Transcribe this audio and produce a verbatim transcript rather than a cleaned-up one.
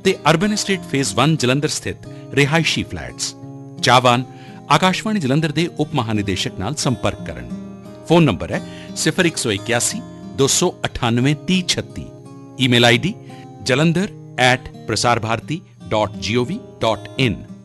ਤੇ urban estate phase ਇੱਕ ਜਲੰਧਰ ਸਥਿਤ ਰਿਹਾਇਸ਼ੀ ਫਲੈਟਸ। ਚਾਹਵਾਨ ਆਕਾਸ਼ਵਾਣੀ ਜਲੰਧਰ ਦੇ ਉਪ ਮਹਾਨਿਦੇਸ਼ਕ ਨਾਲ ਸੰਪਰਕ ਕਰਨ। ਫੋਨ ਨੰਬਰ ਹੈ ਸਿਫਰ ਇੱਕ ਸੌ ਇਕਿਆਸੀ ਦੋ ਸੌ ਅਠਾਨਵੇਂ ਤੀਹ ਛੱਤੀ। Email I D jalandhar at prasarbharati dot gov dot in।